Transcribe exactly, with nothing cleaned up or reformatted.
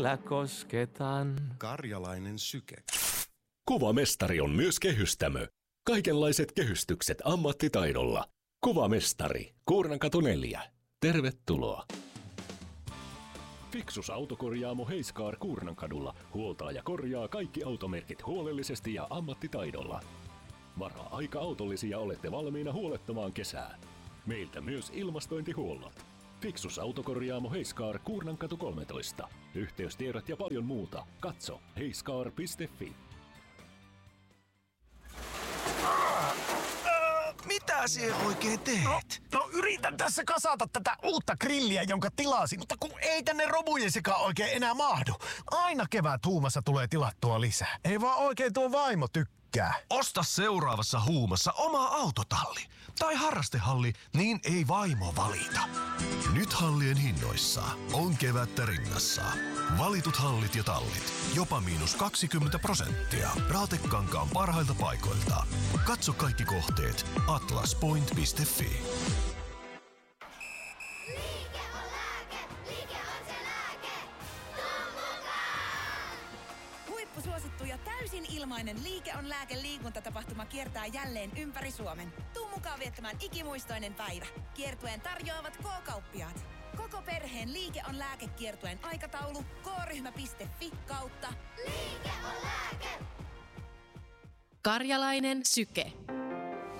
vielä kosketan. Karjalainen syke. Kuvamestari on myös kehystämö. Kaikenlaiset kehystykset ammattitaidolla. Kuvamestari, Kuurnankatu neljä. Tervetuloa. Fiksus autokorjaamo Heiskaar Kuurnankadulla huoltaa ja korjaa kaikki automerkit huolellisesti ja ammattitaidolla. Varaa aika autollisia olette valmiina huolettamaan kesää. Meiltä myös ilmastointihuollot. Fiksus autokorjaamo Heiskaar Kuurnankatu kolmetoista. Yhteystiedot ja paljon muuta. Katso heiskaar piste fi. Mitä siellä oikein teet? No, no yritän tässä kasata tätä uutta grilliä, jonka tilasin, mutta kun ei tänne romujen sekaan oikein enää mahdu. Aina kevät huumassa tulee tilattua lisää. Ei vaan oikein tuo vaimo tykkää. Osta seuraavassa huumassa oma autotalli. Tai harrastehalli, niin ei vaimo valita. Nyt hallien hinnoissa on kevättä rinnassa. Valitut hallit ja tallit. Jopa miinus kaksikymmentä prosenttia. Raatekankaan parhailta paikoilta. Katso kaikki kohteet atlaspoint piste fi. Liike on lääke, liike on se lääke. Tuu mukaan! Huippusuosittu ja täysin ilmainen Liike on lääke -liikuntatapahtuma kiertää jälleen ympäri Suomen. Tuu mukaan viettämään ikimuistoinen päivä. Kiertueen tarjoavat K-kauppiaat. Koko perheen Liike on lääke -kiertueen aikataulu k-ryhmä piste fi kautta Liike on lääke. Karjalainen syke.